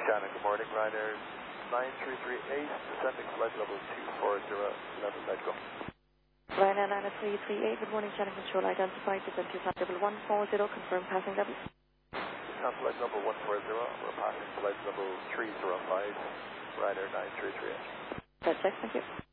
Shannon, good morning. Ryanair 9338, descending flight level 240, 11, let go. Ryanair 9338, good morning, Shannon Control identified, descent to flight level 140, confirm passing level. Descent flight level 140, we're passing flight level 305, Ryanair 9338. That's it, thank you.